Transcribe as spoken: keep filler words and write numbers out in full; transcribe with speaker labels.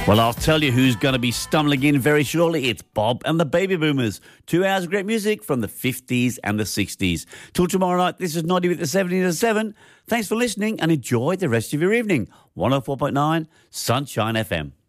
Speaker 1: Well, I'll tell you who's going to be stumbling in very shortly. It's Bob and the Baby Boomers. Two hours of great music from the fifties and the sixties. Till tomorrow night, this is ninety with the seventies and seven. Thanks for listening and enjoy the rest of your evening. one oh four point nine Sunshine F M.